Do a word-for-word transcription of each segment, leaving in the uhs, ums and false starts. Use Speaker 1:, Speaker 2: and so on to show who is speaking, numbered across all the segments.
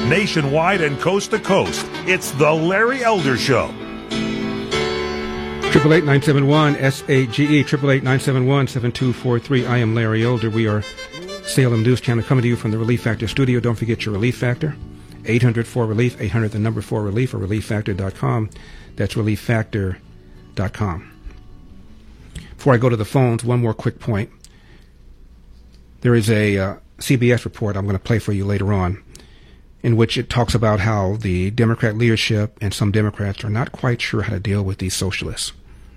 Speaker 1: nationwide and coast to coast. It's the Larry Elder Show.
Speaker 2: Triple eight nine seven one S A G E, triple eight nine seven one seven two four three. I am Larry Elder. We are Salem News Channel coming to you from the Relief Factor studio. Don't forget your Relief Factor. eight hundred four relief, eight hundred the number four relief, or relief factor dot com. That's relief factor dot com. Before I go to the phones, one more quick point. There is a uh, C B S report I'm going to play for you later on, in which it talks about how the Democrat leadership and some Democrats are not quite sure how to deal with these socialists.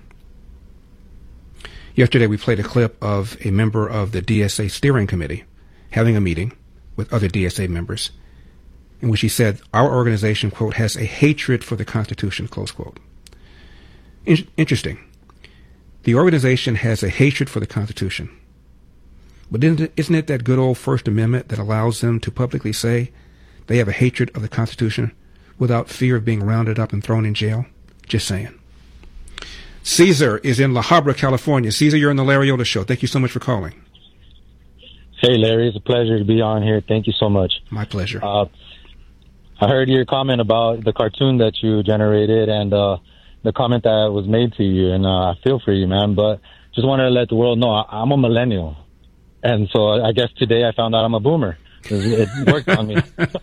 Speaker 2: Yesterday, we played a clip of a member of the D S A steering committee having a meeting with other D S A members, in which he said, our organization, quote, has a hatred for the Constitution, close quote. In- interesting. The organization has a hatred for the Constitution. But isn't it, isn't it that good old First Amendment that allows them to publicly say they have a hatred of the Constitution without fear of being rounded up and thrown in jail? Just saying. Caesar is in La Habra, California. Caesar, you're on the Larry Elder Show. Thank you so much for calling.
Speaker 3: Hey, Larry. It's a pleasure to be on here. Thank you so much.
Speaker 2: My pleasure.
Speaker 3: Uh, I heard your comment about the cartoon that you generated and uh, the comment that was made to you, and uh, I feel for you, man. But just wanted to let the world know I- I'm a millennial. And so I guess today I found out I'm a boomer. It worked on me.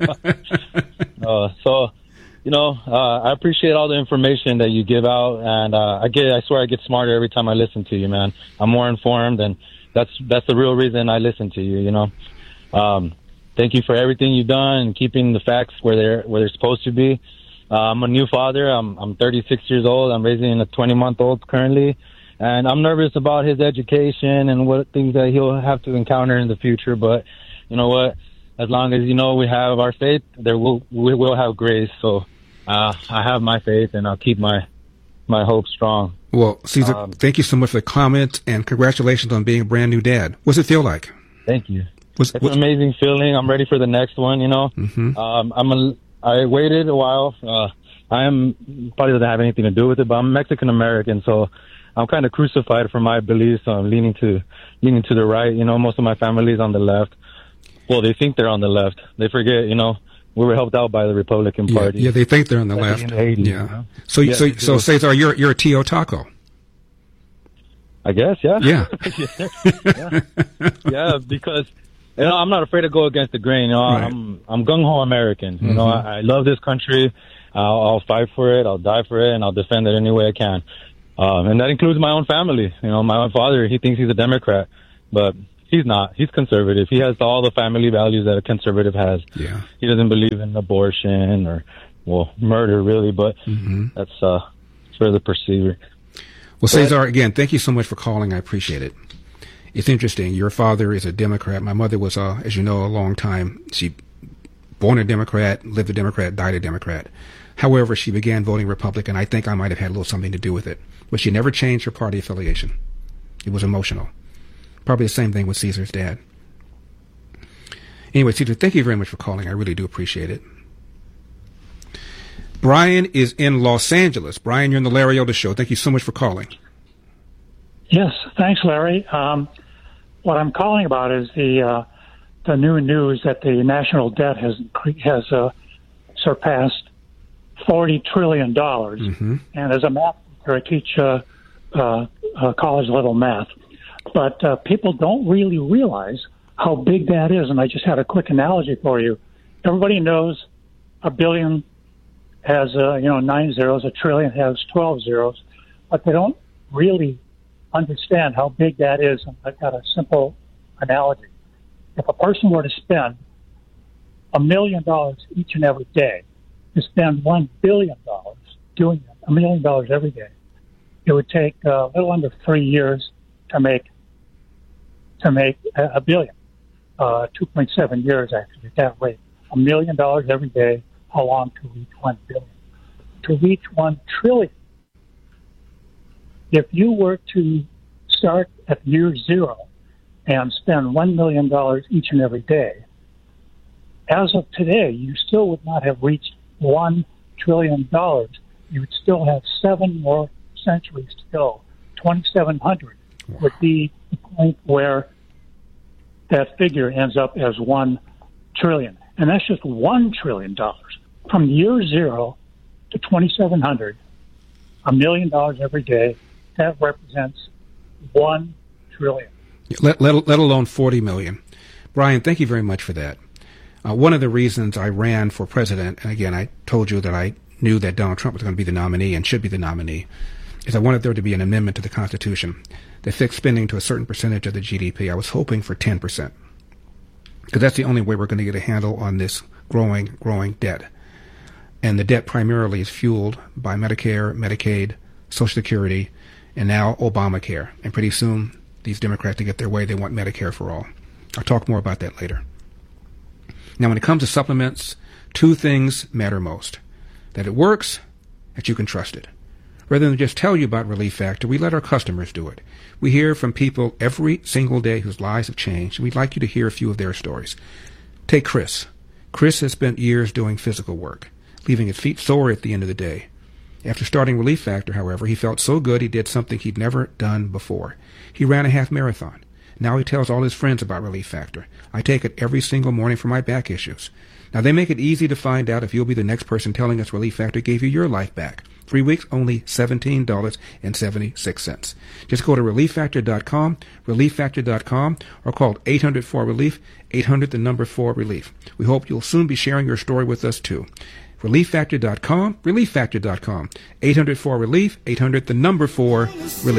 Speaker 3: uh, so... You know, uh, I appreciate all the information that you give out, and uh, I get, I swear I get smarter every time I listen to you, man. I'm more informed, and that's that's the real reason I listen to you, you know. Um, thank you for everything you've done and keeping the facts where they're where they're supposed to be. Uh, I'm a new father. I'm I'm thirty-six years old. I'm raising a twenty-month-old currently, and I'm nervous about his education and what things that he'll have to encounter in the future. But you know what? As long as, you know, we have our faith, there will we will have grace. So. Uh, I have my faith, and I'll keep my my hope strong.
Speaker 2: Well, Caesar,
Speaker 3: um,
Speaker 2: thank you so much for the comment, and congratulations on being a brand new dad. What's it feel like?
Speaker 3: Thank you.
Speaker 2: What's,
Speaker 3: it's
Speaker 2: what's,
Speaker 3: an amazing feeling. I'm ready for the next one, you know.
Speaker 2: Mm-hmm.
Speaker 3: Um, I'm a, I waited a while. Uh, I am probably doesn't have anything to do with it, but I'm Mexican-American, so I'm kind of crucified for my beliefs. So I'm leaning to, leaning to the right. You know, most of my family's on the left. Well, they think they're on the left. They forget, you know. We were helped out by the Republican
Speaker 2: yeah,
Speaker 3: Party.
Speaker 2: Yeah, they think they're on the
Speaker 3: Back
Speaker 2: left.
Speaker 3: In the eighties,
Speaker 2: yeah.
Speaker 3: You know?
Speaker 2: So,
Speaker 3: yeah,
Speaker 2: so, so, Cesar, you're you're a Tio Taco.
Speaker 3: I guess, yeah.
Speaker 2: Yeah.
Speaker 3: yeah. yeah, because you know I'm not afraid to go against the grain. You know,
Speaker 2: right.
Speaker 3: I'm I'm gung ho American.
Speaker 2: Mm-hmm.
Speaker 3: You know, I, I love this country. I'll, I'll fight for it. I'll die for it, and I'll defend it any way I can. Um, and that includes my own family. You know, my own father. He thinks he's a Democrat, but. He's not. He's conservative. He has all the family values that a conservative has.
Speaker 2: Yeah.
Speaker 3: He doesn't believe in abortion or, well, murder, really, but
Speaker 2: mm-hmm.
Speaker 3: that's uh, for the perceiver.
Speaker 2: Well, Cesar, again, thank you so much for calling. I appreciate it. It's interesting. Your father is a Democrat. My mother was, uh, as you know, a long time. She born a Democrat, lived a Democrat, died a Democrat. However, she began voting Republican. I think I might have had a little something to do with it. But she never changed her party affiliation. It was emotional. Probably the same thing with Caesar's dad. Anyway, Caesar, thank you very much for calling. I really do appreciate it. Brian is in Los Angeles. Brian, you're in the Larry Elder Show. Thank you so much for calling.
Speaker 4: Yes, thanks, Larry. Um, what I'm calling about is the uh, the new news that the national debt has has uh, surpassed forty trillion dollars.
Speaker 2: Mm-hmm.
Speaker 4: And as a math teacher, I teach uh, uh, uh, college-level math. But uh, people don't really realize how big that is. And I just had a quick analogy for you. Everybody knows a billion has, uh, you know, nine zeros. A trillion has twelve zeros. But they don't really understand how big that is. And I've got a simple analogy. If a person were to spend a million dollars each and every day, to spend one billion dollars doing that, a million dollars every day, it would take uh, a little under three years to make to make a billion, uh, two point seven years actually, that rate. A million dollars every day, how long to reach one billion? To reach one trillion. If you were to start at year zero and spend one million dollars each and every day, as of today, you still would not have reached one trillion dollars. You would still have seven more centuries to go. twenty-seven hundred would be the point where that figure ends up as one trillion. And that's just one trillion dollars. From year zero to twenty-seven hundred, a million dollars every day, that represents one trillion.
Speaker 2: Let, let, let alone forty million. Brian, thank you very much for that. Uh, one of the reasons I ran for president, and again, I told you that I knew that Donald Trump was going to be the nominee and should be the nominee, is I wanted there to be an amendment to the Constitution that fixed spending to a certain percentage of the G D P. I was hoping for ten percent, because that's the only way we're going to get a handle on this growing, growing debt. And the debt primarily is fueled by Medicare, Medicaid, Social Security, and now Obamacare. And pretty soon, these Democrats, to get their way, they want Medicare for all. I'll talk more about that later. Now, when it comes to supplements, two things matter most: that it works, that you can trust it. Rather than just tell you about Relief Factor, we let our customers do it. We hear from people every single day whose lives have changed, and we'd like you to hear a few of their stories. Take Chris. Chris has spent years doing physical work, leaving his feet sore at the end of the day. After starting Relief Factor, however, he felt so good he did something he'd never done before. He ran a half marathon. Now he tells all his friends about Relief Factor. I take it every single morning for my back issues. Now, they make it easy to find out if you'll be the next person telling us Relief Factor gave you your life back. Three weeks, only seventeen dollars and seventy-six cents. Just go to relief factor dot com, relief factor dot com, or call eight hundred four relief, eight hundred the number four relief. We hope you'll soon be sharing your story with us, too. relief factor dot com, relief factor dot com, eight hundred four relief, eight hundred the number four relief.